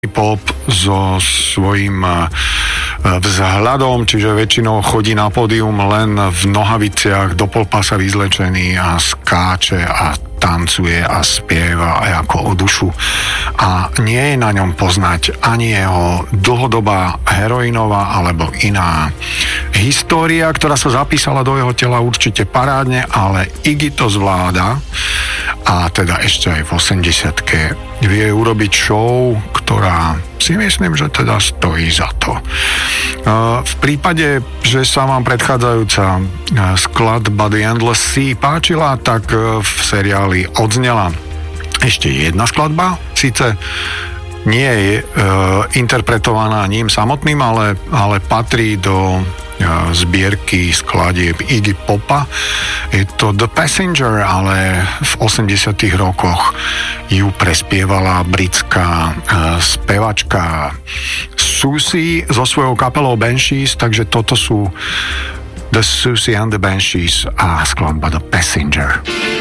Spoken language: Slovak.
pop so svojím vzhľadom, čiže väčšinou chodí na pódium len v nohaviciach, do polpasa vyzlečený a skáče a tancuje a spieva aj ako o dušu. A nie je na ňom poznať ani jeho dlhodobá heroinová alebo iná história, ktorá sa zapísala do jeho tela určite parádne, ale Iggy to zvláda a teda ešte aj v 80-ke vie urobiť show, ktorá si myslím, že teda stojí za to. V prípade, že sa vám predchádzajúca skladba The Endless Sea páčila, tak v seriáli odznela ešte jedna skladba, síce nie je interpretovaná ním samotným, ale patrí do zbierky skladieb Iggy Popa. Je to The Passenger, ale v 80. rokoch ju prespievala britská spevačka Susie so svojou kapelou Banshees, takže toto sú The Susie and the Banshees a skladba The Passenger.